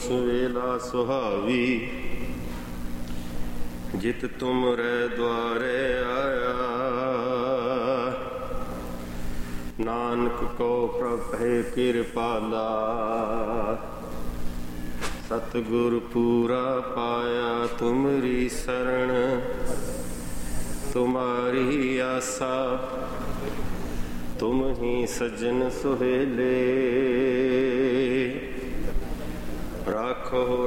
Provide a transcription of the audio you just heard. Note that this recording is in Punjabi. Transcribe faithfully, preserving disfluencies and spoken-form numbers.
ਸਵੇਲਾ ਸੁਹਾਵੀ। ਜਿਤ ਤੁਮਰੇ ਦੁਆਰੇ ਆਇਆ, ਨਾਨਕ ਕੋ ਪ੍ਰਭ ਹੈ ਕਿਰਪਾਲਾ। ਸਤਿਗੁਰ ਪੂਰਾ ਪਾਇਆ ਤੁਮਰੀ ਸਰਣ, ਤੁਮਾਰੀ ਆਸਾ। ਤੁਮ ਹੀ ਸੱਜਣ ਸੁਹੇਲੇ, ਰਾਖੋ